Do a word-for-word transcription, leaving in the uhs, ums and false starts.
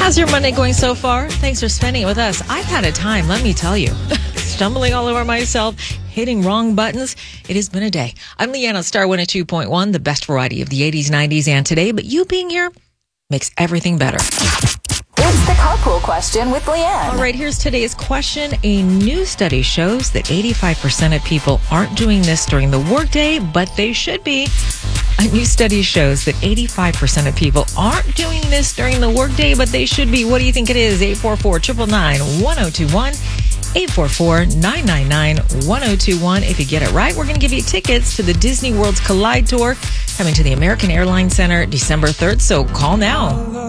How's your Monday going so far? Thanks for spending it with us. I've had a time, let me tell you. Stumbling all over myself, hitting wrong buttons. It has been a day. I'm Leanna, Star one oh two point one, the best variety of the eighties, nineties, and today. But you being here makes everything better. It's the carpool question with Leanne. All right, here's today's question. A new study shows that eighty-five percent of people aren't doing this during the workday, but they should be. A new study shows that eighty-five percent of people aren't doing this during the workday, but they should be. What do you think it is? eight four four, nine nine nine, one oh two one. eight four four, nine nine nine, one oh two one. If you get it right, we're going to give you tickets to the Disney World's Collide Tour coming to the American Airlines Center December third. So call now.